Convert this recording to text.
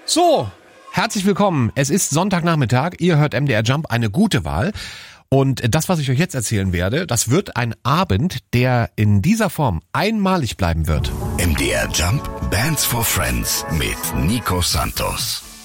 So, herzlich willkommen. Es ist Sonntagnachmittag. Ihr hört MDR Jump, eine gute Wahl. Und das, was ich euch jetzt erzählen werde, das wird ein Abend, der in dieser Form einmalig bleiben wird. MDR Jump, Bands for Friends mit Nico Santos.